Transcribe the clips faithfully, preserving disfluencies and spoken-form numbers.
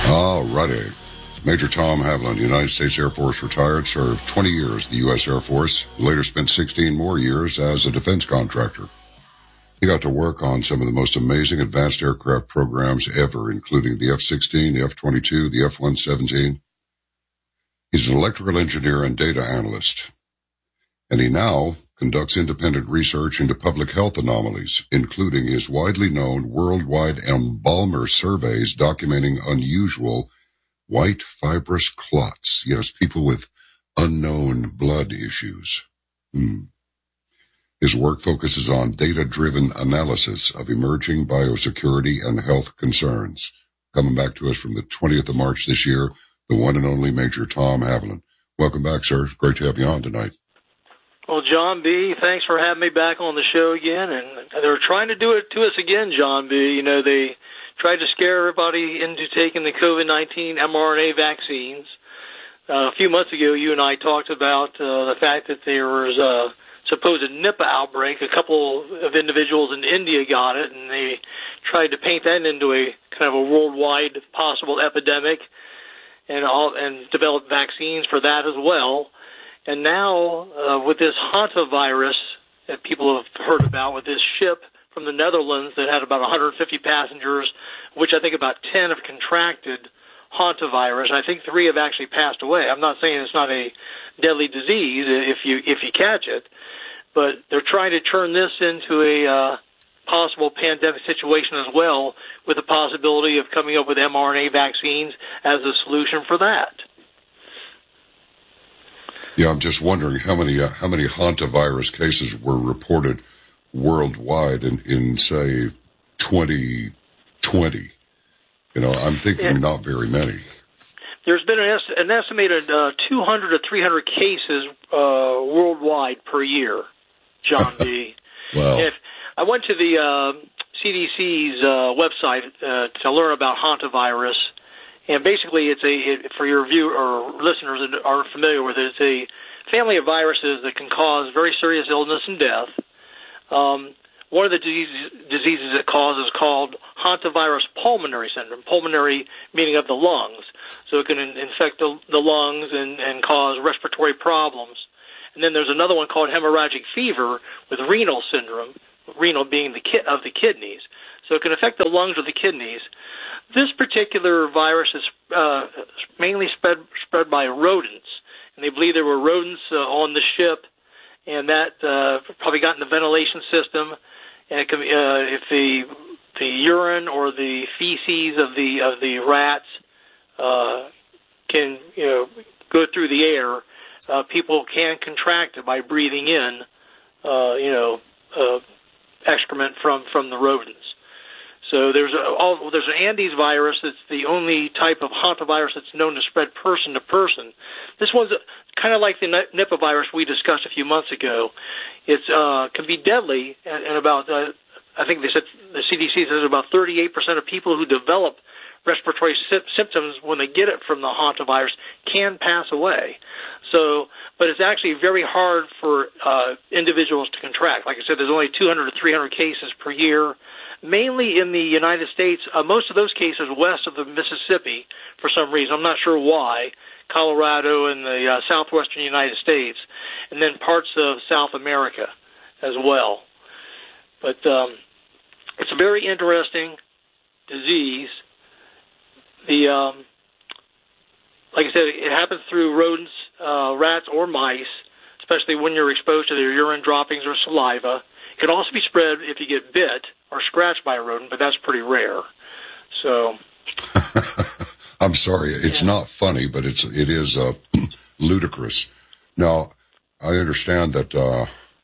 All righty. Major Tom Haviland, United States Air Force, retired, served twenty years in the U S Air Force, later spent sixteen more years as a defense contractor. He got to work on some of the most amazing advanced aircraft programs ever, including the F sixteen, the F twenty-two, the F one seventeen. He's an electrical engineer and data analyst, and he now conducts independent research into public health anomalies, including his widely known worldwide embalmer surveys documenting unusual white fibrous clots. Yes, people with unknown blood issues. Hmm. His work focuses on data-driven analysis of emerging biosecurity and health concerns. Coming back to us from the twentieth of March this year, the one and only Major Tom Haviland. Welcome back, sir. Great to have you on tonight. Well, John B., thanks for having me back on the show again. And they're trying to do it to us again, John B. You know, they tried to scare everybody into taking the COVID nineteen mRNA vaccines. Uh, a few months ago, you and I talked about uh, the fact that there was a supposed Nipah outbreak. A couple of individuals in India got it, and they tried to paint that into a kind of a worldwide possible epidemic and all, and develop vaccines for that as well. And now, uh, with this hantavirus that people have heard about, with this ship from the Netherlands that had about one hundred fifty passengers, which I think about ten have contracted hantavirus. I think three have actually passed away. I'm not saying it's not a deadly disease if you if you catch it, but they're trying to turn this into a uh, possible pandemic situation as well, with the possibility of coming up with mRNA vaccines as a solution for that. Yeah, I'm just wondering how many uh, how many hantavirus cases were reported worldwide in, in say, twenty twenty. You know, I'm thinking yeah. not very many. There's been an, est- an estimated uh, two hundred to three hundred cases uh, worldwide per year, John B. Wow. If I went to the uh, C D C's uh, website uh, to learn about hantavirus. And basically, it's a it, for your viewer or listeners that aren't familiar with it, it's a family of viruses that can cause very serious illness and death. Um, one of the diseases, diseases it causes is called hantavirus pulmonary syndrome. Pulmonary meaning of the lungs, so it can in, infect the, the lungs and, and cause respiratory problems. And then there's another one called hemorrhagic fever with renal syndrome. Renal being the ki- of the kidneys, so it can affect the lungs or the kidneys. This particular virus is uh, mainly spread spread by rodents, and they believe there were rodents uh, on the ship, and that uh, probably got in the ventilation system. And it can, uh, if the the urine or the feces of the of the rats uh, can you know go through the air, uh, people can contract it by breathing in uh, you know uh, excrement from from the rodents. So there's a, all, there's an Andes virus that's the only type of hantavirus that's known to spread person to person. This one's kind of like the Nipah virus we discussed a few months ago. It uh, can be deadly, and, and about uh, I think they said the C D C says about thirty-eight percent of people who develop respiratory sy- symptoms when they get it from the hantavirus can pass away. So, but it's actually very hard for uh, individuals to contract. Like I said, there's only two hundred to three hundred cases per year. Mainly in the United States, uh, most of those cases west of the Mississippi for some reason. I'm not sure why. Colorado and the uh, southwestern United States, and then parts of South America as well. But um, it's a very interesting disease. The um, like I said, it happens through rodents, uh, rats, or mice, especially when you're exposed to their urine droppings or saliva. It can also be spread if you get bit or scratched by a rodent, but that's pretty rare. So, I'm sorry, it's yeah. not funny, but it's it is uh, ludicrous. Now, I understand that uh,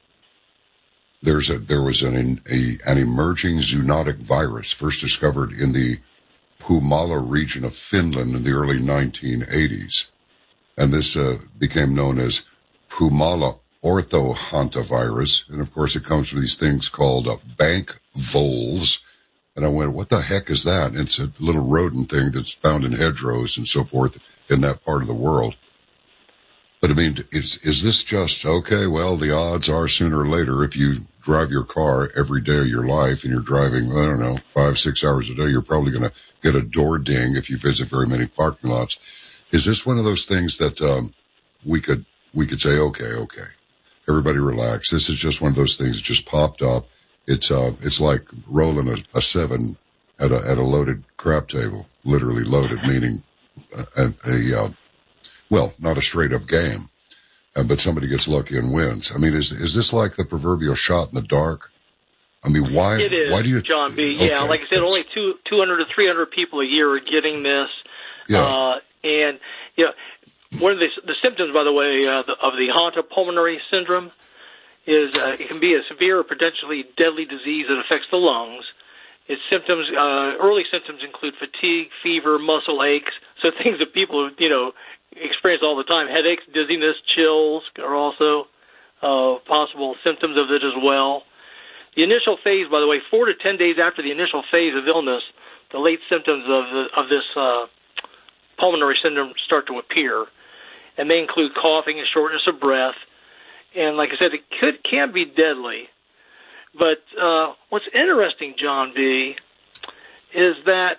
there's a there was an a, an emerging zoonotic virus first discovered in the Puumala region of Finland in the early nineteen eighties, and this uh, became known as Puumala orthohantavirus, and of course it comes from these things called uh, bank voles. And I went, what the heck is that? And it's a little rodent thing that's found in hedgerows and so forth in that part of the world. But I mean, is is this just, okay, well, the odds are sooner or later, if you drive your car every day of your life and you're driving, I don't know, five, six hours a day, you're probably going to get a door ding if you visit very many parking lots. Is this one of those things that um, we could we could say, okay, okay, everybody relax. This is just one of those things that just popped up. It's uh, it's like rolling a, a seven at a at a loaded crap table, literally loaded, meaning a, a uh, well, not a straight up game, uh, but somebody gets lucky and wins. I mean, is is this like the proverbial shot in the dark? I mean, why? It is, why do you, John B. Okay, yeah, like I said, only two two hundred to three hundred people a year are getting this. Yeah. Uh, and you know, one of the, the symptoms, by the way, uh, the, of the hauntopulmonary syndrome is uh, it can be a severe or potentially deadly disease that affects the lungs. Its symptoms, uh, early symptoms include fatigue, fever, muscle aches, so things that people, you know, experience all the time. Headaches, dizziness, chills are also uh, possible symptoms of it as well. The initial phase, by the way, four to ten days after the initial phase of illness, the late symptoms of the, of this uh, pulmonary syndrome start to appear, and they include coughing and shortness of breath. And like I said, it could can be deadly. But uh, what's interesting, John B., is that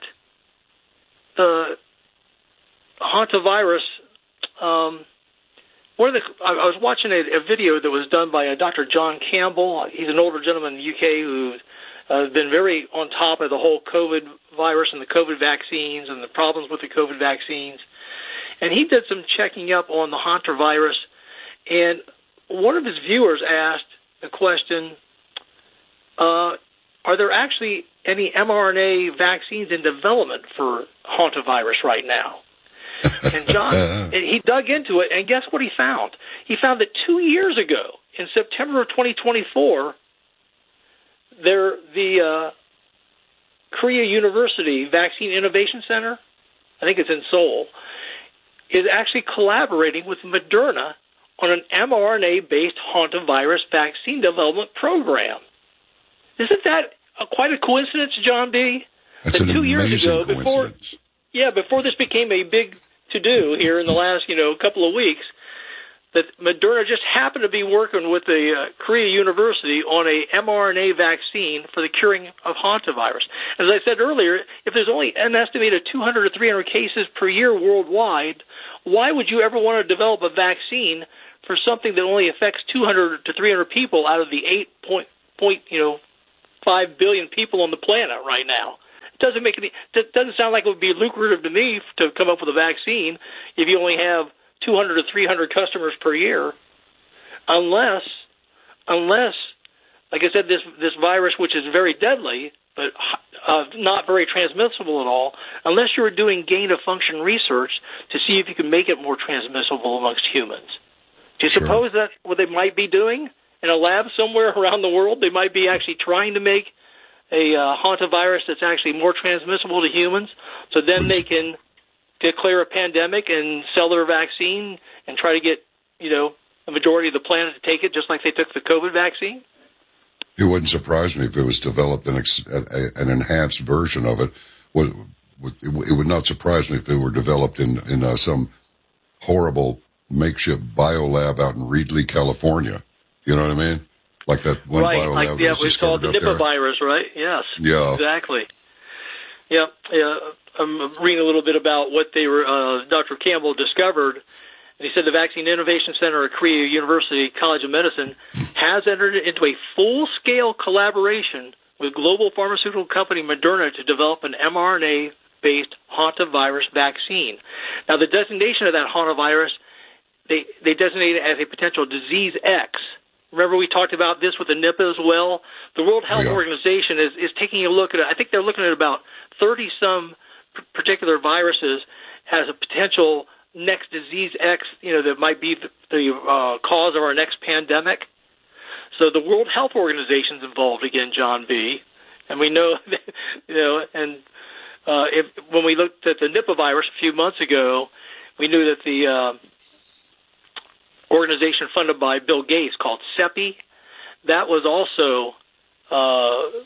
the hantavirus. Um, one of the I, I was watching a, a video that was done by uh, Doctor John Campbell. He's an older gentleman in the U K who uh, has been very on top of the whole COVID virus and the COVID vaccines and the problems with the COVID vaccines. And he did some checking up on the hantavirus, and one of his viewers asked the question, uh, are there actually any mRNA vaccines in development for hantavirus right now? And John, and he dug into it, and guess what he found? He found that two years ago, in September of twenty twenty-four, there the uh, Korea University Vaccine Innovation Center, I think it's in Seoul, is actually collaborating with Moderna on an mRNA-based hantavirus vaccine development program. Isn't that a, quite a coincidence, John B? That's that an two years ago, before, yeah, before this became a big to-do here in the last, you know, couple of weeks, that Moderna just happened to be working with the uh, Korea University on a mRNA vaccine for the curing of hantavirus. As I said earlier, if there's only an estimated two hundred to three hundred cases per year worldwide, why would you ever want to develop a vaccine for something that only affects two hundred to three hundred people out of the eight point, point you know, five billion people on the planet right now? It doesn't make any. It doesn't sound like it would be lucrative to me to come up with a vaccine if you only have two hundred to three hundred customers per year, unless, unless, like I said, this this virus, which is very deadly but uh, not very transmissible at all, unless you're doing gain-of-function research to see if you can make it more transmissible amongst humans. Do you Sure. suppose that's what they might be doing in a lab somewhere around the world? They might be actually trying to make a uh, hantavirus that's actually more transmissible to humans, so then they can declare a pandemic and sell their vaccine and try to get, you know, a majority of the planet to take it, just like they took the COVID vaccine? It wouldn't surprise me if it was developed an, ex, a, an enhanced version of it. It would not surprise me if they were developed in, in uh, some horrible makeshift biolab out in Reedley, California. You know what I mean? Like that one right, biolab like, that yeah, was we call it the discovered Nipah up there. virus, right? Yes. Yeah. Exactly. Yeah, yeah. I'm reading a little bit about what they were, uh, Doctor Campbell discovered. And he said the Vaccine Innovation Center at Korea University College of Medicine has entered into a full-scale collaboration with global pharmaceutical company Moderna to develop an mRNA-based hantavirus vaccine. Now, the designation of that hantavirus, they, they designate it as a potential disease X. Remember we talked about this with the Nipah as well? The World Health yeah. Organization is, is taking a look at it. I think they're looking at about thirty-some particular viruses as a potential next disease X, you know, that might be the, the uh, cause of our next pandemic. So the World Health Organization's involved again, John B. And we know, that, you know, and uh, if, when we looked at the Nipah virus a few months ago, we knew that the uh, organization funded by Bill Gates called CEPI, that was also uh,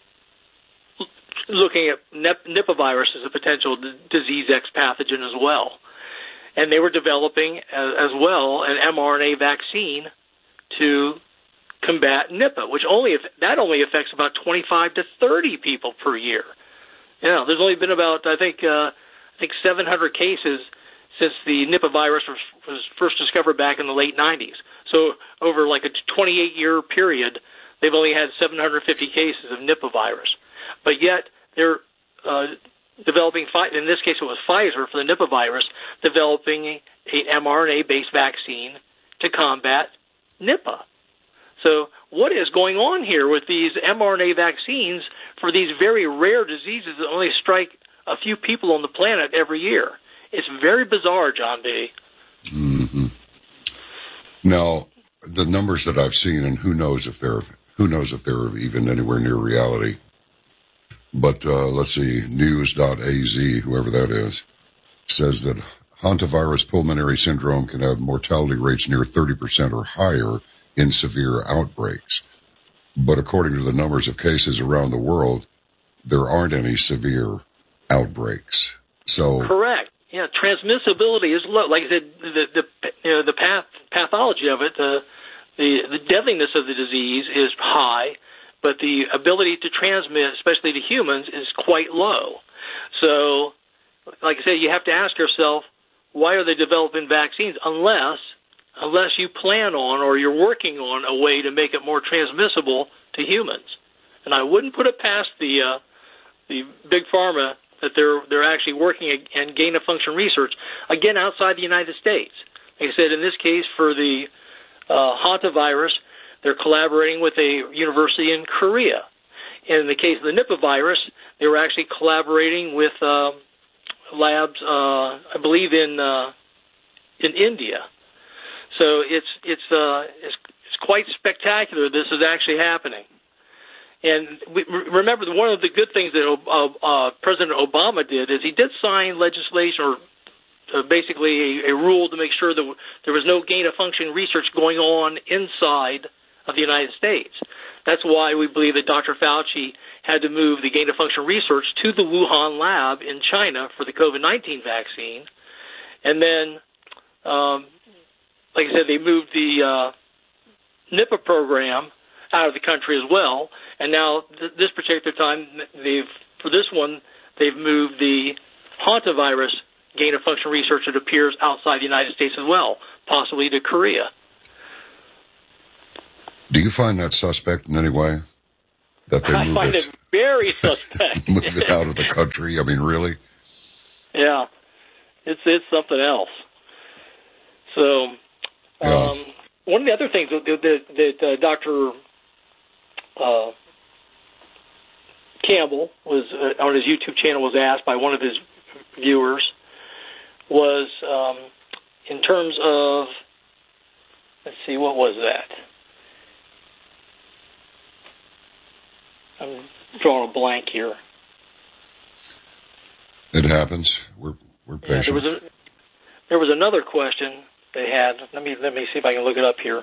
looking at Nipah virus as a potential d- disease X pathogen as well. And they were developing as, as well an mRNA vaccine to combat Nipah, which only that only affects about twenty-five to thirty people per year. You know, there's only been about I think uh, I think seven hundred cases since the Nipah virus was, was first discovered back in the late nineties. So over like a twenty-eight year period, they've only had seven hundred fifty cases of Nipah virus. But yet they're uh, developing, in this case it was Pfizer for the Nipah virus, developing an mRNA-based vaccine to combat Nipah. So what is going on here with these mRNA vaccines for these very rare diseases that only strike a few people on the planet every year? It's very bizarre, John B. Mm-hmm. Now, the numbers that I've seen, and who knows if they're who knows if they're even anywhere near reality. But uh, let's see, news dot a z, whoever that is, says that hantavirus pulmonary syndrome can have mortality rates near thirty percent or higher in severe outbreaks. But according to the numbers of cases around the world, there aren't any severe outbreaks. So correct. Yeah, transmissibility is low. Like I said, the the you know, the path, pathology of it, the, the the deadliness of the disease is high, but the ability to transmit, especially to humans, is quite low. So, like I said, you have to ask yourself, why are they developing vaccines unless unless you plan on or you're working on a way to make it more transmissible to humans? And I wouldn't put it past the uh, the big pharma that they're they're actually working and gain-of-function research, again, outside the United States. Like I said, in this case, for the uh, hantavirus, they're collaborating with a university in Korea. And in the case of the Nipah virus, they were actually collaborating with uh, labs, uh, I believe, in uh, in India. So it's it's uh, it's, it's quite spectacular. This is actually happening. And we, remember, one of the good things that uh, uh, President Obama did is he did sign legislation, or uh, basically a, a rule to make sure that there was no gain-of-function research going on inside of the United States. That's why we believe that Doctor Fauci had to move the gain-of-function research to the Wuhan lab in China for the COVID nineteen vaccine. And then, um, like I said, they moved the uh, Nipah program out of the country as well. And now, th- this particular time, they've for this one, they've moved the hantavirus gain-of-function research that appears outside the United States as well, possibly to Korea. Do you find that suspect in any way? That they I move find it, it very suspect. move it out of the country? I mean, really? Yeah, it's it's something else. So, um, yeah. One of the other things that, that, that uh, Doctor Uh, Campbell was uh, on his YouTube channel was asked by one of his viewers was um, in terms of, let's see, what was that? I'm drawing a blank here. It happens. We're we're patient. Yeah, there was a, there was another question they had. Let me let me see if I can look it up here.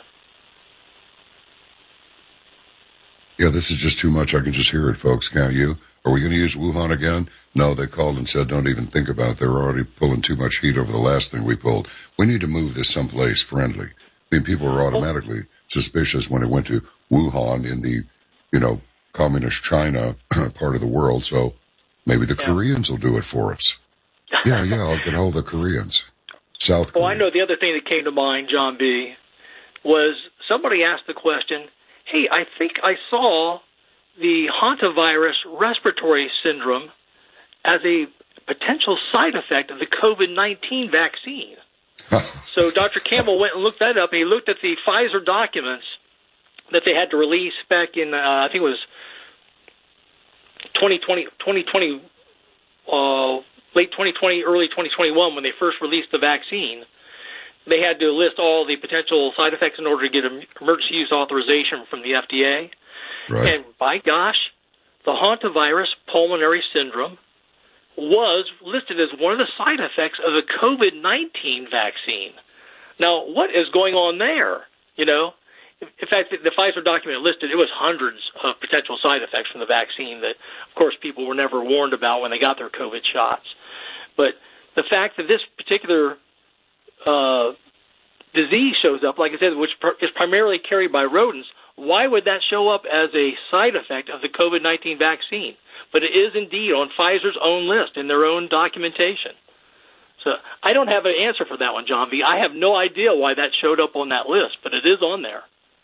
Yeah, this is just too much. I can just hear it, folks. Can't you? Are we going to use Wuhan again? No, they called and said, don't even think about it. They're already pulling too much heat over the last thing we pulled. We need to move this someplace friendly. I mean, people are automatically suspicious when it went to Wuhan in the, you know, communist China part of the world. So maybe the yeah. Koreans will do it for us. Yeah, yeah, I'll get hold of the Koreans. South Korea. Well, I know the other thing that came to mind, John B., was somebody asked the question, hey, I think I saw the hantavirus respiratory syndrome as a potential side effect of the COVID nineteen vaccine. So Doctor Campbell went and looked that up, and he looked at the Pfizer documents that they had to release back in, uh, I think it was twenty twenty, twenty twenty uh, late twenty twenty, early twenty twenty-one, when they first released the vaccine. They had to list all the potential side effects in order to get emergency use authorization from the F D A. Right. And by gosh, the hantavirus pulmonary syndrome was listed as one of the side effects of the COVID nineteen vaccine. Now, what is going on there? You know, in fact, the Pfizer document listed, it was hundreds of potential side effects from the vaccine that, of course, people were never warned about when they got their COVID shots. But the fact that this particular Uh, disease shows up, like I said, which pr- is primarily carried by rodents, why would that show up as a side effect of the COVID nineteen vaccine? But it is indeed on Pfizer's own list in their own documentation. So I don't have an answer for that one, John B. I have no idea why that showed up on that list, but it is on there.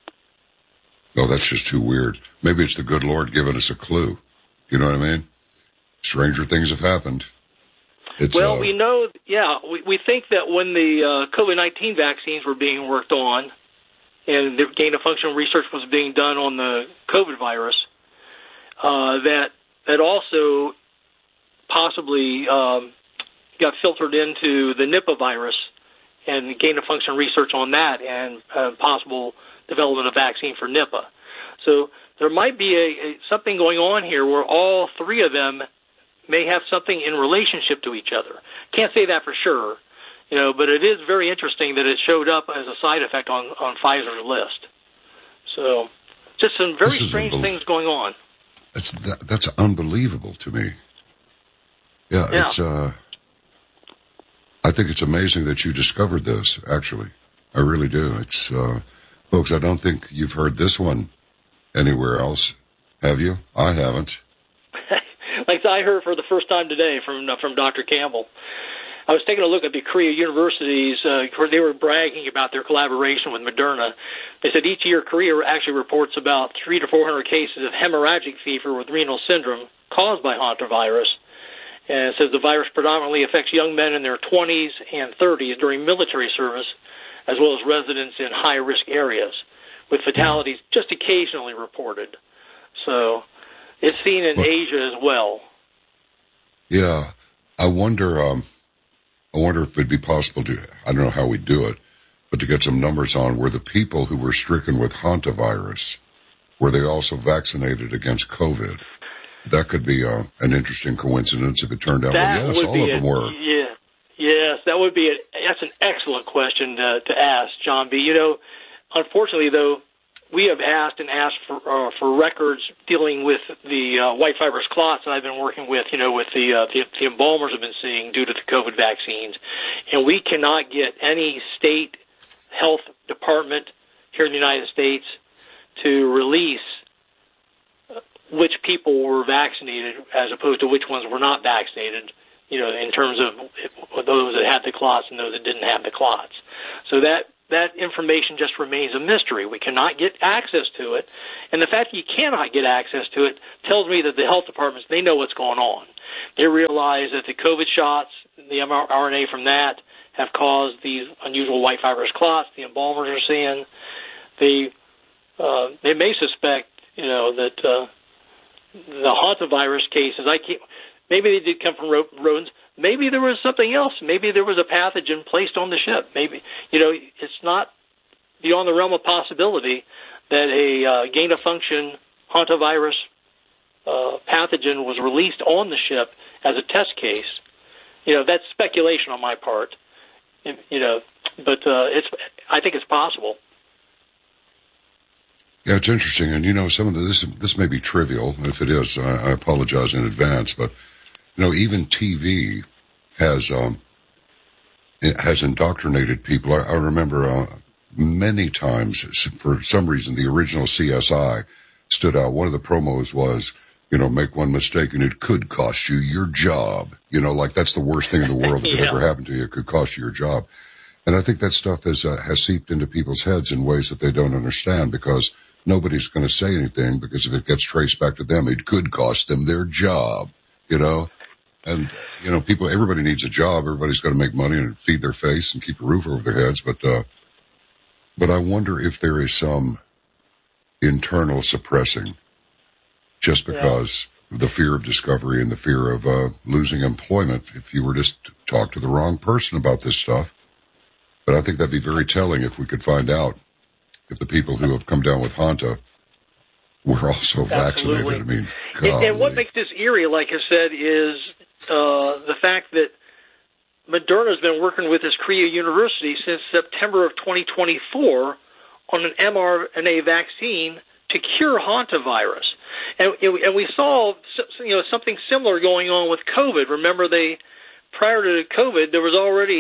No, that's just too weird. Maybe it's the good Lord giving us a clue. You know what I mean? Stranger things have happened. It's, well, uh, we know, yeah, we, we think that when the uh, COVID nineteen vaccines were being worked on and the gain-of-function research was being done on the COVID virus, uh, that that also possibly um, got filtered into the Nipah virus and gain-of-function research on that and uh, possible development of vaccine for Nipah. So there might be a, a something going on here where all three of them may have something in relationship to each other. Can't say that for sure, you know, but it is very interesting that it showed up as a side effect on, on Pfizer's list. So just some very strange unbel- things going on. That's that, that's unbelievable to me. Yeah, yeah, it's. Uh, I think it's amazing that you discovered this. Actually, I really do. It's, uh, folks. I don't think you've heard this one anywhere else, have you? I haven't. Like I heard for the first time today from uh, from Doctor Campbell. I was taking a look at the Korea universities. Uh, they were bragging about their collaboration with Moderna. They said each year Korea actually reports about three to four hundred cases of hemorrhagic fever with renal syndrome caused by hantavirus. And it says the virus predominantly affects young men in their twenties and thirties during military service, as well as residents in high-risk areas, with fatalities just occasionally reported. So it's seen in well, Asia as well. Yeah, I wonder. Um, I wonder if it'd be possible to. I don't know how we do it, but to get some numbers on where the people who were stricken with hantavirus, were they also vaccinated against COVID? That could be uh, an interesting coincidence if it turned out. That well, yes, all of them a, were. Yeah, yes, that would be. A, that's an excellent question to, to ask, John B. You know, unfortunately, though, we have asked and asked for uh, for records dealing with the uh, white fibrous clots that I've been working with, you know, with the, uh, the the embalmers have been seeing due to the COVID vaccines, and we cannot get any state health department here in the United States to release which people were vaccinated as opposed to which ones were not vaccinated, you know, in terms of those that had the clots and those that didn't have the clots. So that that information just remains a mystery. We cannot get access to it. And the fact that you cannot get access to it tells me that the health departments, they know what's going on. They realize that the COVID shots, the mRNA from that, have caused these unusual white fibrous clots the embalmers are seeing. They, uh, they may suspect, you know, that uh, the hantavirus cases, I can't, maybe they did come from rodents. Maybe there was something else. Maybe there was a pathogen placed on the ship. Maybe, you know, it's not beyond the realm of possibility that a uh, gain-of-function hantavirus uh, pathogen was released on the ship as a test case. You know, that's speculation on my part. You know, but uh, it's. I think it's possible. Yeah, it's interesting, and you know, some of the, this this may be trivial. If it is, I, I apologize in advance, but. You know, even T V has um, it has indoctrinated people. I, I remember uh, many times, for some reason, the original C S I stood out. One of the promos was, you know, make one mistake and it could cost you your job. You know, like that's the worst thing in the world that yeah. could ever happen to you. It could cost you your job. And I think that stuff has, uh, has seeped into people's heads in ways that they don't understand because nobody's going to say anything because if it gets traced back to them, it could cost them their job, you know? And, you know, people, everybody needs a job. Everybody's got to make money and feed their face and keep a roof over their heads. But, uh, but I wonder if there is some internal suppressing just because yeah. of the fear of discovery and the fear of, uh, losing employment if you were just to talk to the wrong person about this stuff. But I think that'd be very telling if we could find out if the people who have come down with Hanta were also vaccinated. Absolutely. I mean, and, and what makes this eerie, like I said, is uh, the fact that Moderna's been working with this Korea University since September of twenty twenty-four on an mRNA vaccine to cure hantavirus. And, and we saw, you know, something similar going on with COVID. Remember, they prior to COVID, there was already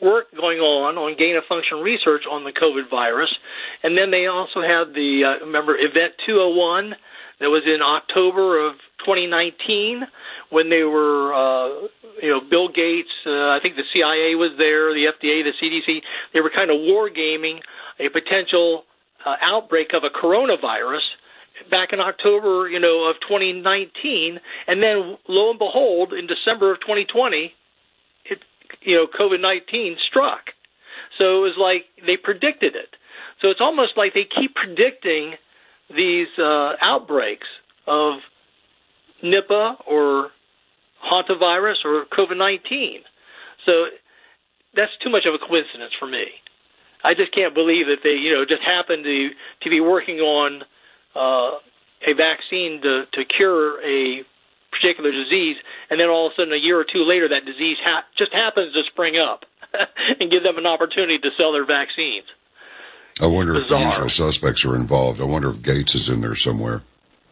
work going on on gain-of-function research on the COVID virus. And then they also had the, uh, remember, Event two oh one that was in October of twenty nineteen when they were, uh, you know, Bill Gates, uh, I think the C I A was there, the F D A, the C D C. They were kind of war-gaming a potential uh, outbreak of a coronavirus back in October, you know, of twenty nineteen. And then, lo and behold, in December of twenty twenty, it, you know, COVID nineteen struck. So it was like they predicted it. So it's almost like they keep predicting these uh, outbreaks of Nipah or hantavirus or COVID nineteen. So that's too much of a coincidence for me. I just can't believe that they, you know, just happened to to be working on uh, a vaccine to, to cure a particular disease, and then all of a sudden, a year or two later, that disease ha- just happens to spring up and give them an opportunity to sell their vaccines. I wonder Bizarre. if the usual suspects are involved. I wonder if Gates is in there somewhere.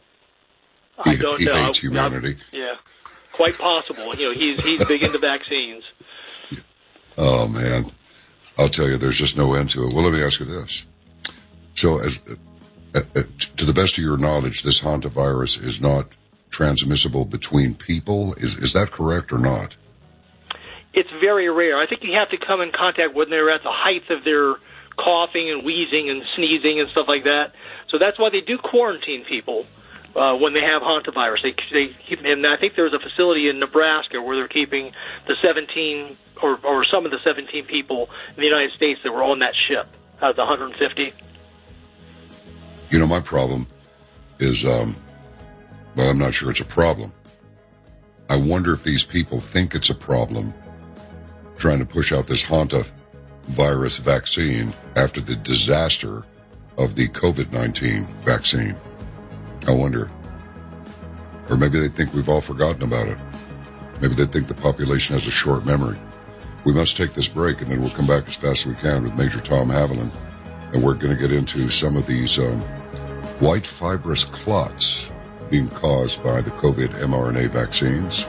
I He, don't he know. hates humanity. I, yeah, quite possible. You know, he's he's big into vaccines. Oh, man. I'll tell you, there's just no end to it. Well, let me ask you this. So, as, uh, uh, to the best of your knowledge, this hantavirus is not transmissible between people. Is is that correct or not? It's very rare. I think you have to come in contact when they're at the height of their coughing and wheezing and sneezing and stuff like that. So that's why they do quarantine people uh, when they have hantavirus. They, they keep, and I think there's a facility in Nebraska where they're keeping the seventeen or, or some of the seventeen people in the United States that were on that ship out of the one hundred fifty. You know, my problem is, um, well, I'm not sure it's a problem. I wonder if these people think it's a problem trying to push out this hantavirus vaccine after the disaster of the COVID nineteen vaccine. I wonder. Or maybe they think we've all forgotten about it. Maybe they think the population has a short memory. We must take this break, and then we'll come back as fast as we can with Major Tom Haviland. And we're going to get into some of these um, white fibrous clots being caused by the COVID mRNA vaccines.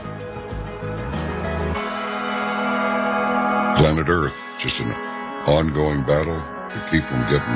Planet Earth, just an ongoing battle to keep from getting,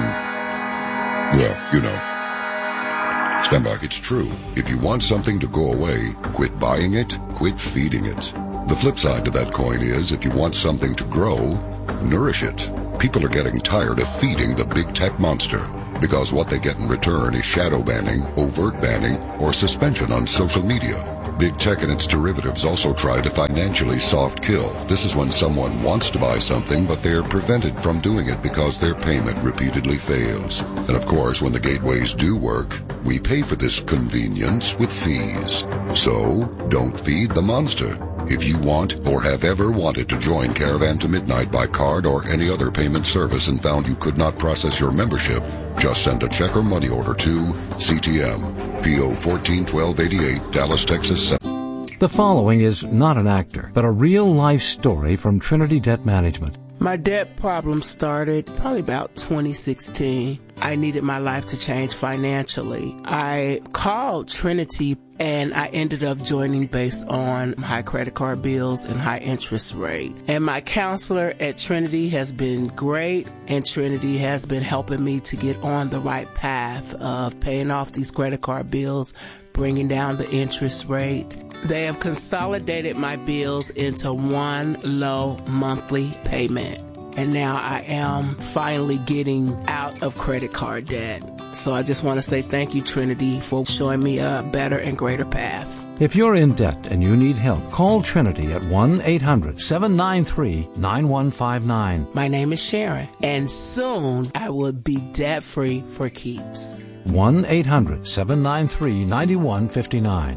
well, you know. Stand by. It's true. If you want something to go away, quit buying it, quit feeding it. The flip side to that coin is, if you want something to grow, nourish it. People are getting tired of feeding the big tech monster, because what they get in return is shadow banning, overt banning, or suspension on social media. Big tech and its derivatives also try to financially soft kill. This is when someone wants to buy something, but they're prevented from doing it because their payment repeatedly fails. And of course, when the gateways do work, we pay for this convenience with fees. So, don't feed the monster. If you want or have ever wanted to join Caravan to Midnight by card or any other payment service and found you could not process your membership, just send a check or money order to C T M, P O fourteen twelve eighty-eight, Dallas, Texas. The following is not an actor, but a real-life story from Trinity Debt Management. My debt problem started probably about twenty sixteen. I needed my life to change financially. I called Trinity and I ended up joining based on high credit card bills and high interest rate. And my counselor at Trinity has been great, and Trinity has been helping me to get on the right path of paying off these credit card bills, bringing down the interest rate. They have consolidated my bills into one low monthly payment. And now I am finally getting out of credit card debt. So I just want to say thank you, Trinity, for showing me a better and greater path. If you're in debt and you need help, call Trinity at one eight hundred seven nine three nine one five nine. My name is Sharon, and soon I will be debt-free for keeps. one eight hundred seven nine three nine one five nine.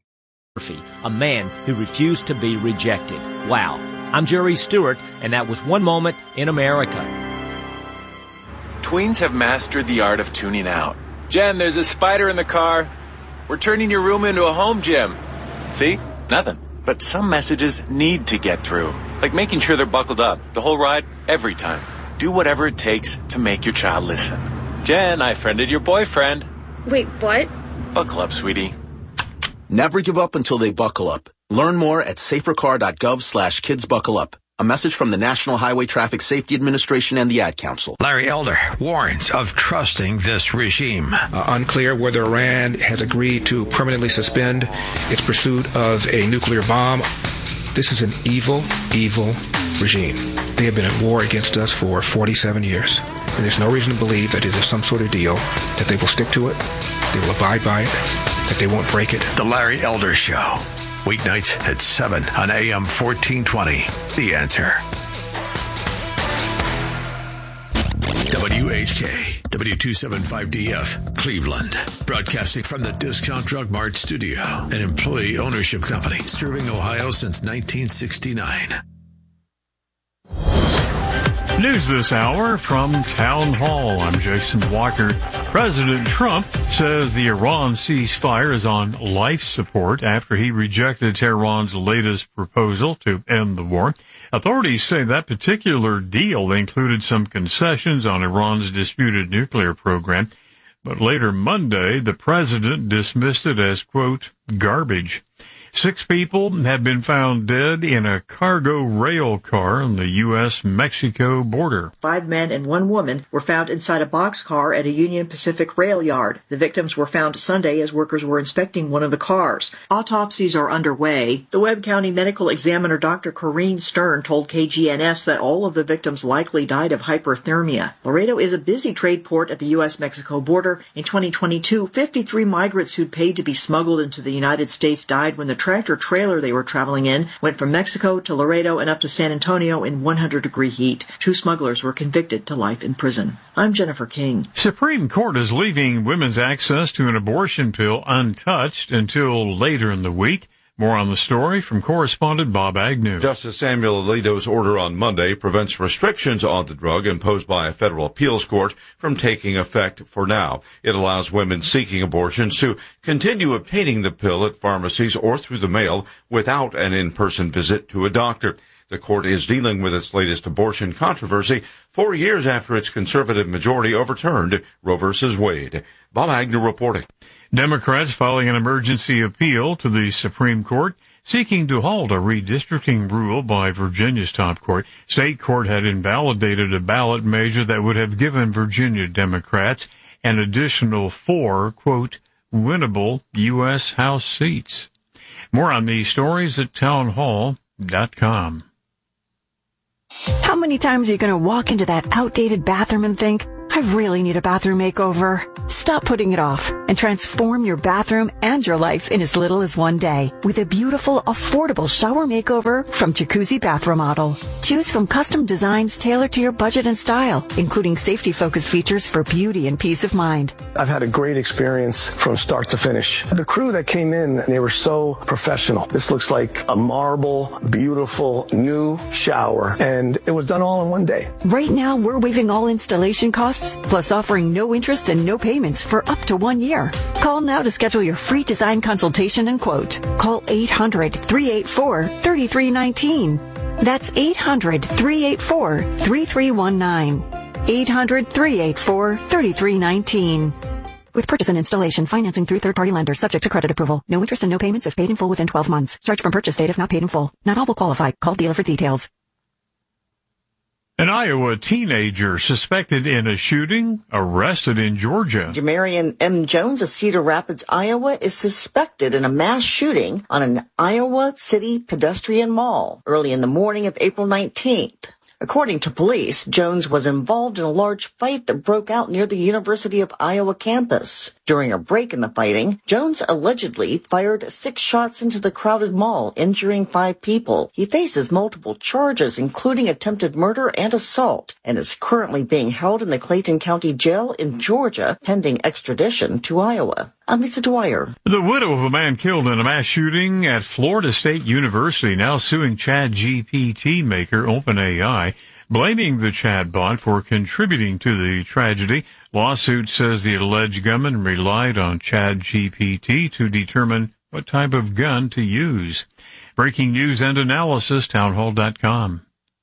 A man who refused to be rejected. Wow. I'm Jerry Stewart, and that was One Moment in America. Tweens have mastered the art of tuning out. Jen, there's a spider in the car. We're turning your room into a home gym. See? Nothing. But some messages need to get through. Like making sure they're buckled up the whole ride, every time. Do whatever it takes to make your child listen. Jen, I friended your boyfriend. Wait, what? Buckle up, sweetie. Never give up until they buckle up. Learn more at safercar.gov slash kids buckle up. A message from the National Highway Traffic Safety Administration and the Ad Council. Larry Elder warns of trusting this regime. Uh, unclear whether Iran has agreed to permanently suspend its pursuit of a nuclear bomb. This is an evil, evil regime. They have been at war against us for forty-seven years. And there's no reason to believe that it is some sort of deal, that they will stick to it, they will abide by it, that they won't break it. The Larry Elder Show. Weeknights at seven on A M fourteen twenty. The Answer. W H K, W two seventy-five D F, Cleveland. Broadcasting from the Discount Drug Mart studio, an employee ownership company serving Ohio since nineteen sixty-nine. News this hour from Town Hall. I'm Jason Walker. President Trump says the Iran ceasefire is on life support after he rejected Tehran's latest proposal to end the war. Authorities say that particular deal included some concessions on Iran's disputed nuclear program, but later Monday, the president dismissed it as, quote, garbage. Six people have been found dead in a cargo rail car on the U S Mexico border. Five men and one woman were found inside a boxcar at a Union Pacific rail yard. The victims were found Sunday as workers were inspecting one of the cars. Autopsies are underway. The Webb County medical examiner Doctor Corrine Stern told K G N S that all of the victims likely died of hyperthermia. Laredo is a busy trade port at the U S Mexico border. In twenty twenty-two, fifty-three migrants who'd paid to be smuggled into the United States died when the tractor trailer they were traveling in went from Mexico to Laredo and up to San Antonio in one hundred degree heat. Two smugglers were convicted to life in prison. I'm Jennifer King. Supreme Court is leaving women's access to an abortion pill untouched until later in the week. More on the story from correspondent Bob Agnew. Justice Samuel Alito's order on Monday prevents restrictions on the drug imposed by a federal appeals court from taking effect for now. It allows women seeking abortions to continue obtaining the pill at pharmacies or through the mail without an in-person visit to a doctor. The court is dealing with its latest abortion controversy four years after its conservative majority overturned Roe v. Wade. Bob Agnew reporting. Democrats filing an emergency appeal to the Supreme Court, seeking to halt a redistricting rule by Virginia's top court. State court had invalidated a ballot measure that would have given Virginia Democrats an additional four, quote, winnable U S House seats. More on these stories at townhall dot com. How many times are you going to walk into that outdated bathroom and think, I really need a bathroom makeover? Stop putting it off and transform your bathroom and your life in as little as one day with a beautiful, affordable shower makeover from Jacuzzi Bath Remodel. Choose from custom designs tailored to your budget and style, including safety-focused features for beauty and peace of mind. I've had a great experience from start to finish. The crew that came in, they were so professional. This looks like a marble, beautiful, new shower, and it was done all in one day. Right now, we're waiving all installation costs, plus offering no interest and no payments for up to one year. Call now to schedule your free design consultation and quote. Call eight hundred, three eight four, three three one nine. That's eight hundred, three eight four, three three one nine. eight hundred, three eight four, three three one nine. With purchase and installation, financing through third-party lenders, subject to credit approval. No interest and no payments if paid in full within twelve months. Charge from purchase date if not paid in full. Not all will qualify. Call dealer for details. An Iowa teenager suspected in a shooting, arrested in Georgia. Jamarian M. Jones of Cedar Rapids, Iowa, is suspected in a mass shooting on an Iowa City pedestrian mall early in the morning of April nineteenth. According to police, Jones was involved in a large fight that broke out near the University of Iowa campus. During a break in the fighting, Jones allegedly fired six shots into the crowded mall, injuring five people. He faces multiple charges, including attempted murder and assault, and is currently being held in the Clayton County Jail in Georgia, pending extradition to Iowa. I'm Lisa Dwyer. The widow of a man killed in a mass shooting at Florida State University now suing ChatGPT maker OpenAI, blaming the chatbot for contributing to the tragedy. Lawsuit says the alleged gunman relied on ChatGPT to determine what type of gun to use. Breaking news and analysis, townhall dot com.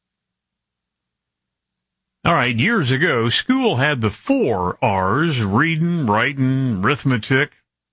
All right, years ago, school had the four R's, reading, writing, arithmetic,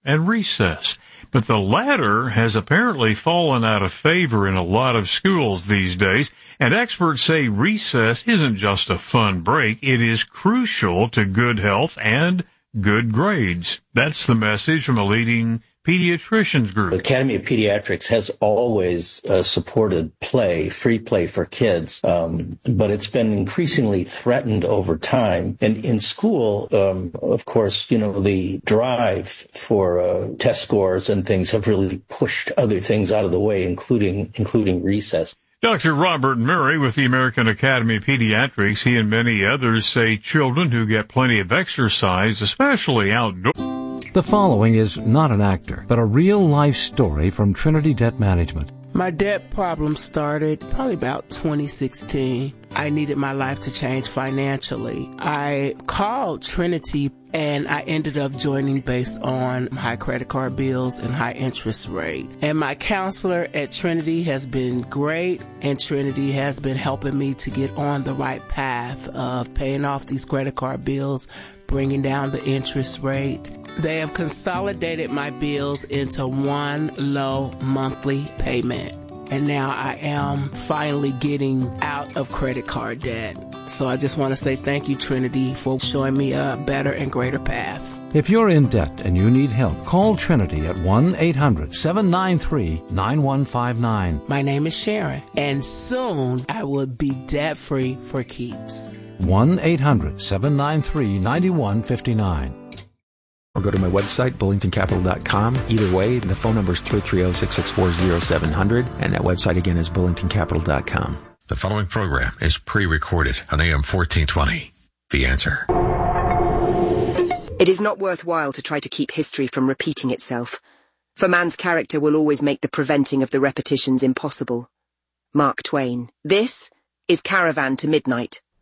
and recess. But the latter has apparently fallen out of favor in a lot of schools these days, and experts say recess isn't just a fun break, it is crucial to good health and good grades. That's the message from a leading pediatricians group. The Academy of Pediatrics has always uh, supported play, free play for kids, um, but it's been increasingly threatened over time. And in school, um, of course, you know, the drive for uh, test scores and things have really pushed other things out of the way, including including recess. Doctor Robert Murray with the American Academy of Pediatrics, he and many others say children who get plenty of exercise, especially outdoors. The following is not an actor, but a real-life story from Trinity Debt Management. My debt problem started probably about twenty sixteen. I needed my life to change financially. I called Trinity and I ended up joining based on high credit card bills and high interest rate. And my counselor at Trinity has been great, and Trinity has been helping me to get on the right path of paying off these credit card bills, bringing down the interest rate. They have consolidated my bills into one low monthly payment. And now I am finally getting out of credit card debt. So I just want to say thank you, Trinity, for showing me a better and greater path. If you're in debt and you need help, call Trinity at one eight hundred seven nine three nine one five nine. My name is Sharon, and soon I will be debt-free for keeps. one eight hundred seven nine three nine one five nine. Or go to my website, bullington capital dot com. Either way, the phone number is three three zero, six six four, zero seven zero zero, and that website again is bullington capital dot com. The following program is pre-recorded on A M fourteen twenty. The Answer. It is not worthwhile to try to keep history from repeating itself, for man's character will always make the preventing of the repetitions impossible. Mark Twain. This is Caravan to Midnight